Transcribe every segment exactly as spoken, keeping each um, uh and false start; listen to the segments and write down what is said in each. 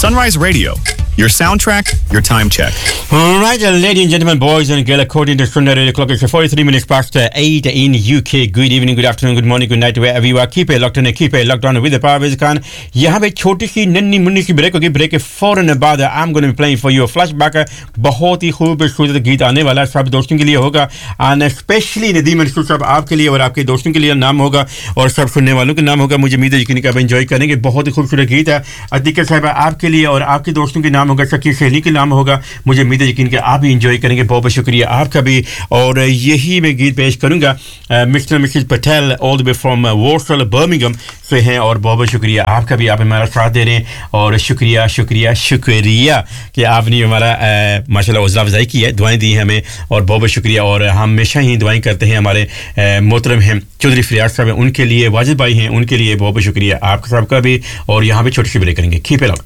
Sunrise Radio, your soundtrack, your time check. All right, ladies and gentlemen, boys and girls, according to Sunday Radio Clock, it's forty-three minutes past eight in U K. Good evening, good afternoon, good morning, good night, wherever you are. Keep it locked on, keep it locked on with the Parvez Khan. यहाँ पे छोटी सी नन्ही मुन्नी सी break होगी. Break के फौरन बाद I'm going to be playing for you a flashback. बहुत ही खूबसूरत गीत आने वाला सब दोस्तों के लिए होगा, and especially नदीम मंसूर साहब आपके लिए और आपके दोस्तों के लिए नाम होगा और सब सुनने वालों के नाम होगा. मुझे उम्मीद है यकीन का आप एंजॉय करेंगे. बहुत ही खूबसूरत गीत है. अतिका साहब आपके लिए और आपके दोस्तों के नाम होगा, सखी सहेली के नाम होगा. मुझे उम्मीद है यकीन का आप भी एंजॉय करेंगे. बहुत बहुत शुक्रिया आपका भी. और यही मैं गीत पेश करूंगा. Mister Mrs Patel all the way from वॉर्सल Birmingham से हैं और बहुत बहुत शुक्रिया आपका भी. आप हमारा साथ दे रहे हैं और शुक्रिया शुक्रिया शुक्रिया कि आपने हमारा माशाल्लाह हौसला अफजाई की है, दुआएं दी हैं हमें और बहुत बहुत शुक्रिया. और हम हमेशा ही दुआएं करते हैं. हमारे मोहतरम हैं चौधरी फरियाद साहब हैं, उनके लिए वाजिद भाई हैं, उनके लिए बहुत बहुत शुक्रिया आप सबका भी. और यहाँ पे छोटी सी ब्रेक करेंगे. Keep it locked.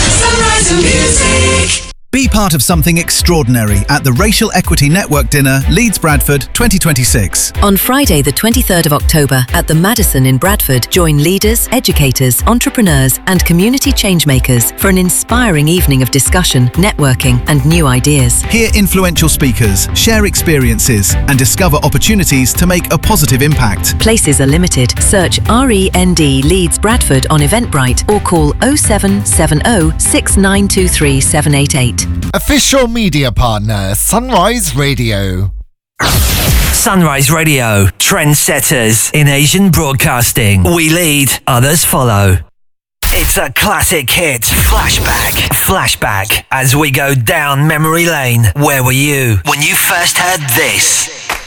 Be part of something extraordinary at the Racial Equity Network Dinner, Leeds Bradford twenty twenty-six. On Friday the twenty-third of October at the Madison in Bradford, join leaders, educators, entrepreneurs and community changemakers for an inspiring evening of discussion, networking and new ideas. Hear influential speakers, share experiences and discover opportunities to make a positive impact. Places are limited. Search R E N D Leeds Bradford on Eventbrite or call oh seven seven oh six nine two three seven eight eight. Official media partner, Sunrise Radio. Sunrise Radio, trendsetters in Asian broadcasting. We lead, others follow. It's a classic hit. Flashback. Flashback. As we go down memory lane. Where were you when you first heard this?